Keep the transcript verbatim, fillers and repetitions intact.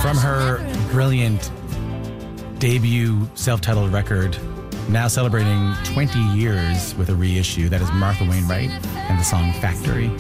From her brilliant debut self-titled record, now celebrating twenty years with a reissue, that is Martha Wainwright and the song Factory.